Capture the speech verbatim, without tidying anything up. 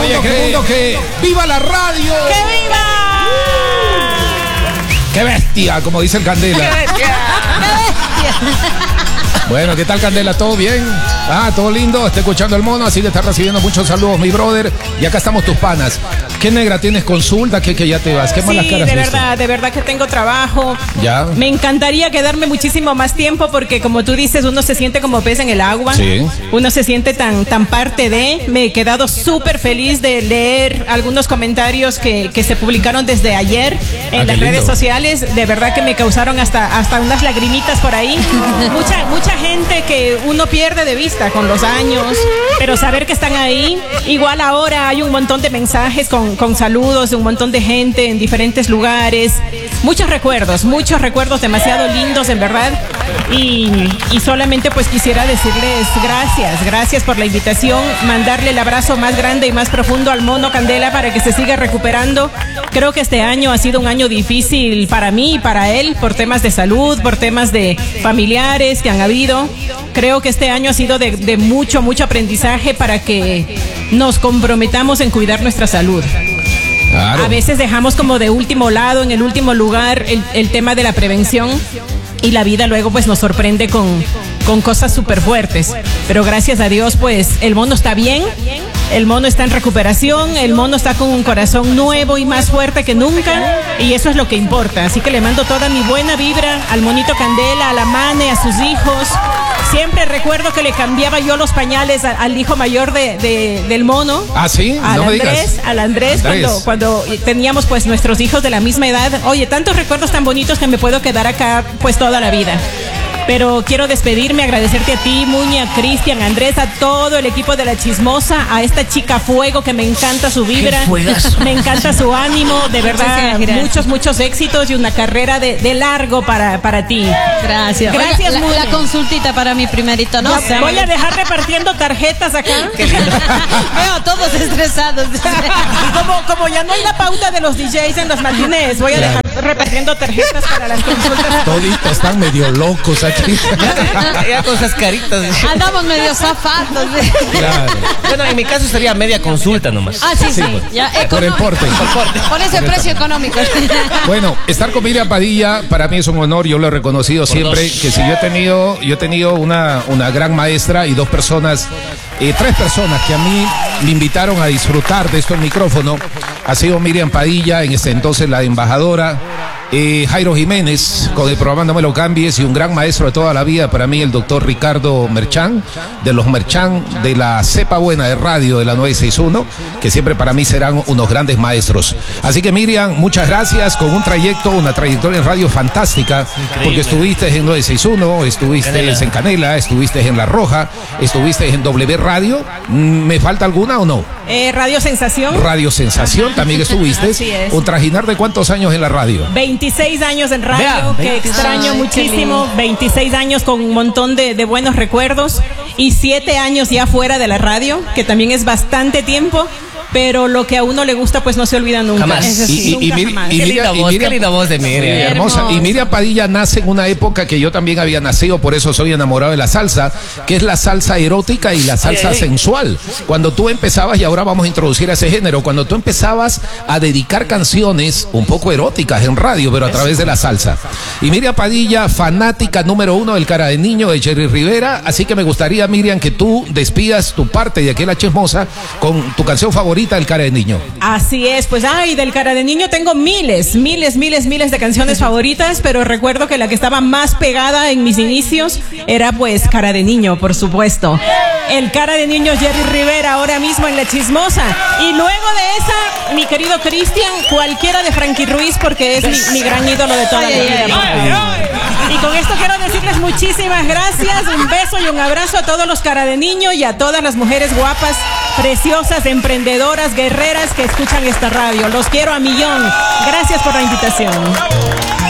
Oye, mundo, que, mundo que viva la radio. ¡Que viva! ¡Qué bestia! Como dice el Candela. ¡Qué bestia! ¡Qué bestia! Bueno, ¿qué tal, Candela? ¿Todo bien? Ah, todo lindo. Está escuchando el mono, así que está recibiendo muchos saludos, mi brother. Y acá estamos tus panas. ¿Qué negra tienes consulta? ¿Qué que ya te vas? ¿Qué Sí, malas caras de ves tú? verdad, de verdad que tengo trabajo. Ya. Me encantaría quedarme muchísimo más tiempo porque, como tú dices, uno se siente como pez en el agua. Sí. Uno se siente tan, tan parte de. Me he quedado súper feliz de leer algunos comentarios que, que se publicaron desde ayer en Ah, las qué lindo. redes sociales. De verdad que me causaron hasta, hasta unas lagrimitas por ahí. mucha, mucha gente que uno pierde de vista con los años, pero saber que están ahí. Igual ahora hay un montón de mensajes con, con saludos de un montón de gente en diferentes lugares. Muchos recuerdos, muchos recuerdos demasiado lindos, en verdad. Y, y solamente pues quisiera decirles gracias, gracias por la invitación, mandarle el abrazo más grande y más profundo al mono Candela para que se siga recuperando. Creo que este año ha sido un año difícil para mí y para él, por temas de salud, por temas de familiares que han habido. Creo que este año ha sido de, de mucho, mucho aprendizaje para que nos comprometamos en cuidar nuestra salud. Claro. A veces dejamos como de último lado, en el último lugar, el, el tema de la prevención. Y la vida luego pues nos sorprende con, con cosas súper fuertes. Pero gracias a Dios pues el mono está bien, el mono está en recuperación, el mono está con un corazón nuevo y más fuerte que nunca. Y eso es lo que importa. Así que le mando toda mi buena vibra al monito Candela, a la Mane, a sus hijos. Siempre recuerdo que le cambiaba yo los pañales a, al hijo mayor de, de, del mono. ¿Ah, sí? Al No me Andrés, digas. al Andrés, Andrés. Cuando, cuando teníamos pues nuestros hijos de la misma edad. Oye, tantos recuerdos tan bonitos que me puedo quedar acá pues toda la vida. Pero quiero despedirme, agradecerte a ti, Muña, a Cristian, a Andrés, a todo el equipo de La Chismosa, a esta chica fuego que me encanta su vibra, me encanta su ánimo, de verdad, Gracias. muchos, muchos éxitos y una carrera de, de largo para, para ti. Gracias. Gracias, Oiga, Muña. la, la consultita para mi primerito, ¿no? Ya voy a dejar repartiendo tarjetas acá. Veo todos estresados. Como, como ya no hay la pauta de los D Js en los matines, voy a Claro. dejar repartiendo tarjetas para las consultas. Toditos están medio locos aquí. Ya con esas caritas. Andamos medio zafados. Claro. Bueno, en mi caso sería media consulta nomás. Ah, sí, sí. Sí, pues. Ya, Por el económico. porte. Por ese precio económico. Bueno, estar con Miriam Padilla para mí es un honor, yo lo he reconocido siempre, dos. que si yo he tenido, yo he tenido una, una gran maestra y dos personas, eh, tres personas que a mí me invitaron a disfrutar de estos micrófonos, ha sido Miriam Padilla, en ese entonces la embajadora, eh, Jairo Jiménez, con el programa No Me Lo Cambies, y un gran maestro de toda la vida para mí, el doctor Ricardo Merchán, de los Merchán, de la cepa buena de radio de la nueve seis uno, que siempre para mí serán unos grandes maestros. Así que Miriam, muchas gracias, con un trayecto, una trayectoria en radio fantástica, porque estuviste en nueve seis uno, estuviste Canela. en Canela, estuviste en La Roja, estuviste en W Radio. ¿Me falta alguna o no? Eh, Radio Sensación. Radio Sensación también estuviste. Así es. Un trajinar de cuántos años en la radio. veintiséis años en radio, Vea, que veintiséis. extraño Ay, muchísimo. qué lindo. veintiséis años con un montón de, de buenos recuerdos. Y siete años ya fuera de la radio, que también es bastante tiempo. Pero lo que a uno le gusta, pues no se olvida nunca. Jamás. Eso sí, Y- y- y nunca Mir- jamás. y Qué Miriam- linda y voz, Miriam- qué linda voz de Miriam. Hermosa. hermoso. Y Miriam Padilla nace en una época que yo también había nacido, por eso soy enamorado de la salsa, que es la salsa erótica y la salsa Ay, ay. sensual. Cuando tú empezabas, y ahora vamos a introducir a ese género, cuando tú empezabas a dedicar canciones un poco eróticas en radio, pero a través de la salsa. Y Miriam Padilla, fanática número uno del Cara de Niño de Jerry Rivera, así que me gustaría, Miriam, que tú despidas tu parte de aquí La Chismosa con tu canción favorita del Cara de Niño. Así es, pues ay, del Cara de Niño tengo miles, miles, miles, miles de canciones favoritas, pero recuerdo que la que estaba más pegada en mis inicios era pues Cara de Niño, por supuesto. El Cara de Niño Jerry Rivera ahora mismo en La Chismosa. Y luego de esa, mi querido Cristian, cualquiera de Frankie Ruiz, porque es mi, mi gran ídolo de toda la Ay, ay, vida. Y con esto quiero decirles muchísimas gracias, un beso y un abrazo a todos los Cara de Niño y a todas las mujeres guapas, preciosas, emprendedoras, guerreras que escuchan esta radio. Los quiero a millón. Gracias por la invitación.